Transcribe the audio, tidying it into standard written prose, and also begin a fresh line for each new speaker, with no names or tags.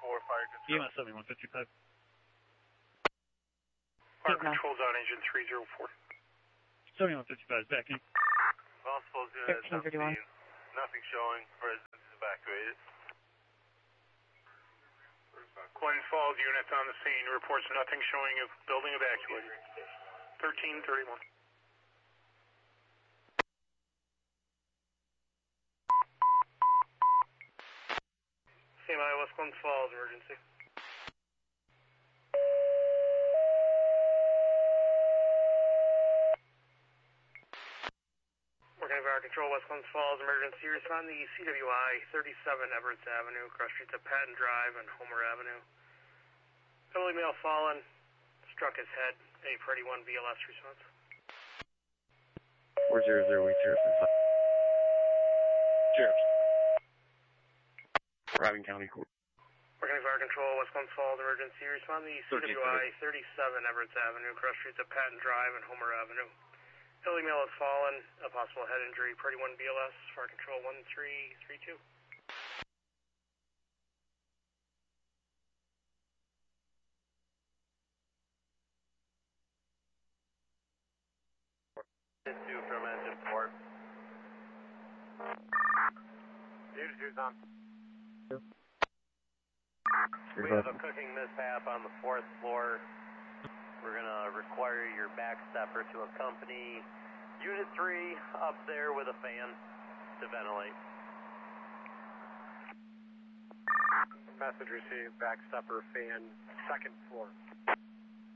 fire control.
EMS 7155.
Fire control's on engine 304.
7155 is backing.
Responsible unit
1331.
Nothing showing. Residents evacuated. Glens Falls units on the scene. Reports nothing showing of building evacuated. 1331. CMI West Glens Falls, emergency. Working Fire Control, West Glens Falls, emergency. Respond to the CWI 37 Everett Avenue, cross streets of Patton Drive and Homer Avenue. Elderly male fallen, struck his head. A Party 1 BLS response.
400 Sheriff.
Sheriff.
Robin County Court.
Working Fire Control, West Glens Falls, emergency. Respond to the CWI 37 Everett Avenue, cross streets of Patton Drive and Homer Avenue. Elderly male has fallen, a possible head injury. Party 1 BLS, Fire Control 1332.
From engine 4.
Dude's on.
We have a cooking mishap on the 4th floor. We're going to require your back stepper to accompany Unit 3 up there with a fan to ventilate.
Message received, back stepper fan, 2nd floor.